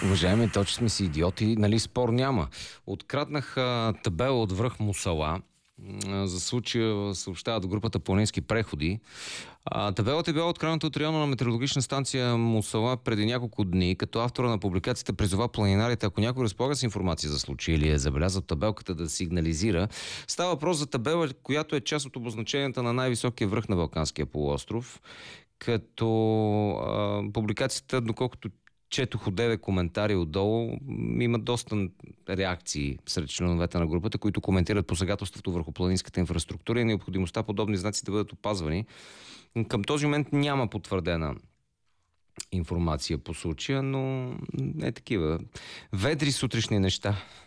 Уважаеми, точно сме си идиоти, нали спор няма. Откраднах табела от връх Мусала. За случая съобщават групата Планински преходи. Табелата е била открадната от района на метеорологична станция Мусала преди няколко дни, като автора на публикацията призова планинарите, ако някой разполага с информация за случая или е забелязал табелката, да сигнализира. Става въпрос за табела, която е част от обозначенията на най-високия връх на Балканския полуостров, като публикацията, доколкото четох от 9 коментари отдолу, има доста реакции сред членовете на групата, които коментират посегателството върху планинската инфраструктура и необходимостта подобни знаци да бъдат опазвани. Към този момент няма потвърдена информация по случая, но е такива ведри сутрешни неща.